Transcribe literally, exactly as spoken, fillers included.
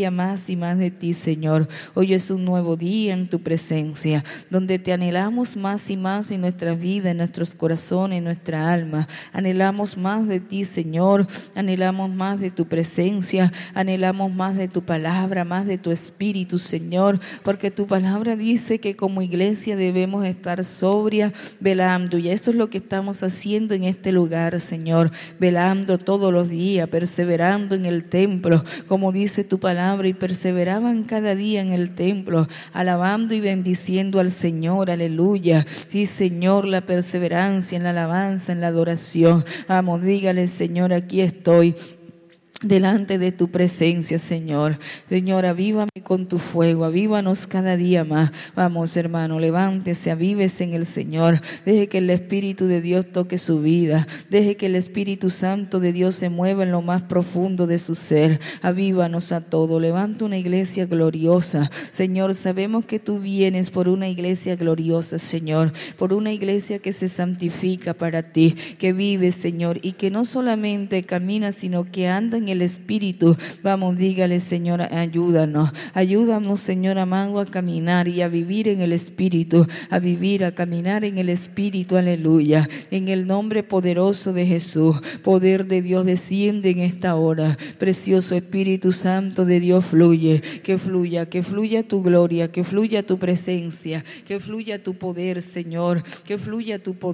día más y más de ti, Señor. Hoy es un nuevo día en tu presencia, donde te anhelamos más y más en nuestras vidas, en nuestros corazones, en nuestra alma. Anhelamos más de ti, Señor. Anhelamos más de tu presencia. Anhelamos más de tu palabra, más de tu espíritu, Señor, porque tu palabra dice que como iglesia debemos estar sobria, velando, y esto es lo que estamos haciendo en este lugar, Señor, velando todos los días, perseverando en el templo, como dice tu palabra, y perseveraban cada día en el templo, alabando y bendiciendo al Señor, aleluya. Sí, Señor, la perseverancia en la alabanza, en la adoración. Vamos, dígale, Señor, aquí estoy delante de tu presencia, Señor. Señor, avívame con tu fuego, avívanos cada día más. Vamos, hermano, levántese, avívese en el Señor. Deje que el Espíritu de Dios toque su vida. Deje que el Espíritu Santo de Dios se mueva en lo más profundo de su ser. Avívanos a todo. Levanta una iglesia gloriosa. Señor, sabemos que tú vienes por una iglesia gloriosa, Señor, por una iglesia que se santifica para ti, que vive, Señor, y que no solamente camina, sino que anda en el Espíritu. Vamos, dígale, Señor, ayúdanos, ayúdanos, Señor amado, a caminar y a vivir en el Espíritu, a vivir, a caminar en el Espíritu, aleluya, en el nombre poderoso de Jesús. Poder de Dios desciende en esta hora, precioso Espíritu Santo de Dios, fluye, que fluya, que fluya tu gloria, que fluya tu presencia, que fluya tu poder, Señor, que fluya tu poder.